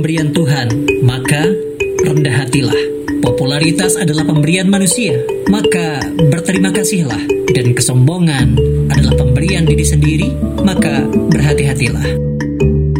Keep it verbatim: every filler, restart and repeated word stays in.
pemberian Tuhan, maka rendah hatilah. Popularitas adalah pemberian manusia, maka berterima kasihlah. Dan kesombongan adalah pemberian diri sendiri, maka berhati-hatilah.